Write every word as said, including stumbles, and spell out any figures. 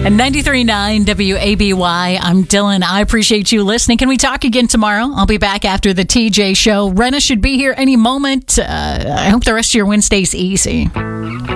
And ninety-three point nine W A B Y, I'm Dylan. I appreciate you listening. Can we talk again tomorrow? I'll be back after the T J show. Renna should be here any moment. Uh, I hope the rest of your Wednesday's easy.